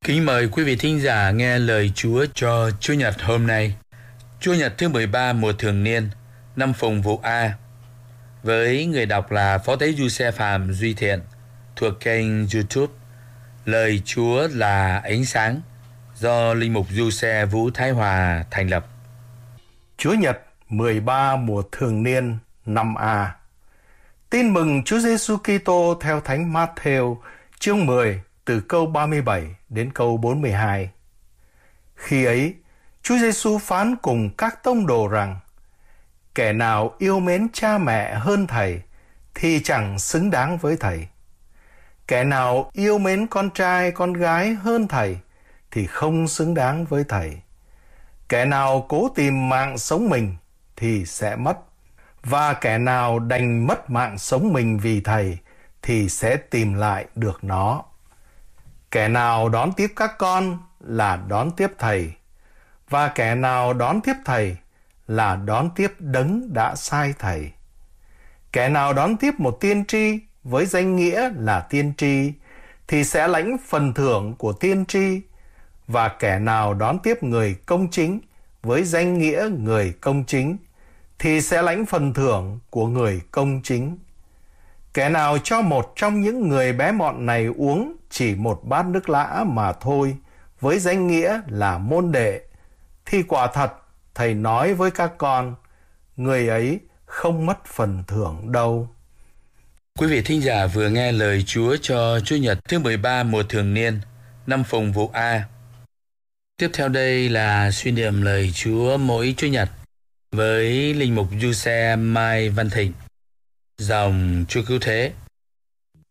Kính mời quý vị thính giả nghe lời Chúa cho Chủ nhật hôm nay, Chủ nhật thứ 13 mùa thường niên, năm Phùng Vụ A, với người đọc là Phó Tế Du-xe Phạm Duy Thiện thuộc kênh YouTube Lời Chúa là Ánh Sáng do Linh mục Du-xe Vũ Thái Hòa thành lập. Chúa nhật 13 mùa thường niên năm A. Tin mừng Chúa Giêsu Kitô theo Thánh Matthew chương 10 từ câu 37 đến câu 42. Khi ấy, Chúa Giêsu phán cùng các tông đồ rằng: kẻ nào yêu mến cha mẹ hơn thầy thì chẳng xứng đáng với thầy. Kẻ nào yêu mến con trai con gái hơn thầy thì không xứng đáng với thầy. Kẻ nào cố tìm mạng sống mình thì sẽ mất, và kẻ nào đành mất mạng sống mình vì thầy thì sẽ tìm lại được nó. Kẻ nào đón tiếp các con là đón tiếp thầy, và kẻ nào đón tiếp thầy là đón tiếp đấng đã sai thầy. Kẻ nào đón tiếp một tiên tri với danh nghĩa là tiên tri thì sẽ lãnh phần thưởng của tiên tri, và kẻ nào đón tiếp người công chính với danh nghĩa người công chính thì sẽ lãnh phần thưởng của người công chính. Kẻ nào cho một trong những người bé mọn này uống chỉ một bát nước lã mà thôi với danh nghĩa là môn đệ, thì quả thật thầy nói với các con, người ấy không mất phần thưởng đâu. Quý vị thính giả vừa nghe lời Chúa cho Chủ nhật thứ 13 mùa thường niên, năm Phùng Vụ A. Tiếp theo đây là suy niệm lời Chúa mỗi Chủ nhật với Linh mục Du-xe Mai Văn Thịnh, dòng Chúa Cứu Thế.